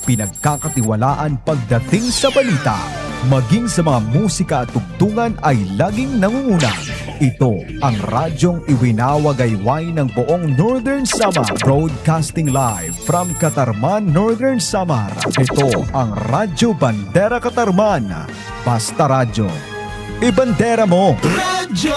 pinagkakatiwalaan pagdating sa balita. Maging sa mga musika at tugtungan ay laging nangunguna. Ito ang radyong iwinawagayway ng buong Northern Samar. Broadcasting live from Katarman, Northern Samar. Ito ang Radyo Bandera Katarman. Basta Radyo. Ibandera mo! Radyo